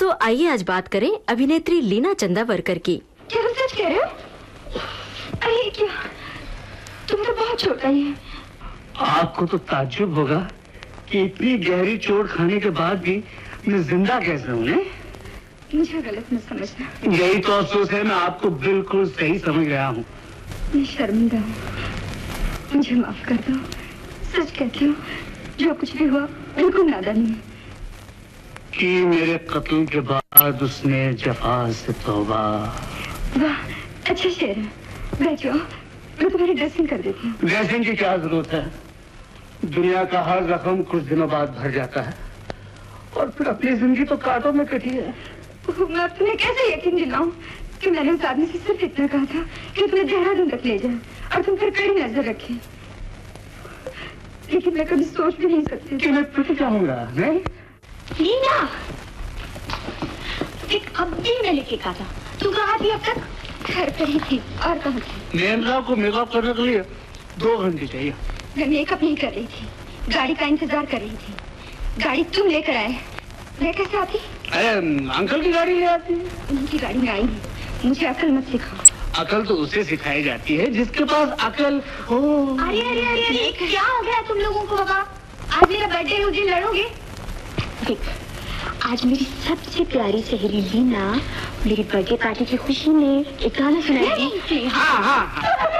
तो आइए आज बात करें अभिनेत्री लीना चंदावरकर की। क्या तुम सच कह रहे हो? अरे क्या, तुम तो बहुत छोटा ही है। आपको तो ताज्जुब होगा कि इतनी गहरी चोट खाने के बाद भी मैं जिंदा कैसे हूँ। मुझे गलत मत समझना। यही तो अफसोस है, मैं आपको बिल्कुल सही समझ गया हूँ। मैं शर्मिंदा हूँ, मुझे माफ कर दो। सच कहती हूँ, जो कुछ भी हुआ बिल्कुल नादानी है। कि मेरे कत्ल के बाद उसने जफा से तौबा। वाह, अच्छा शेर है। बैठो, मैं तुम्हारी ड्रेसिंग कर देती हूँ। ड्रेसिंग की क्या जरूरत है? दुनिया का हर जख्म कुछ दिनों बाद भर जाता है और फिर अपनी जिंदगी तो कांटों में कटी है। मैं अब तुम्हें कैसे यकीन दिलाऊं कि मैंने उस आदमी से सिर्फ इतना कहा था कि तुम्हें देहरादून तक ले जाए और तुम पर कड़ी नजर रखे, लेकिन मैं कभी सोच भी नहीं सकती कि मैं फिर जाऊंगा। लीना, एक अब भी मैं लेके कहा था, तू कहाँ थी अब तक? घर पर ही थी। और कहाँ थी? नेंद्रा को मेकअप करने के लिए 2 घंटे चाहिए। मैं मेकअप नहीं कर रही थी, गाड़ी का इंतजार कर रही थी। गाड़ी तुम लेकर आए, मैं कैसे आती? अरे अंकल की गाड़ी ले आती। उनकी गाड़ी में आई है। मुझे अकल मत सिखाओ। अकल तो उसे सिखाई जाती है जिसके पास अकल हो। अरे अरे अरे अरे, क्या हो गया तुम लोगों को? बाबा, आज मेरा बर्थडे, उस दिन लड़ोगे? देख, आज मेरी सबसे प्यारी सहेली लीना मेरी बर्थडे पार्टी की खुशी में एक गाना सुनाएगी। हाँ हाँ, हाँ।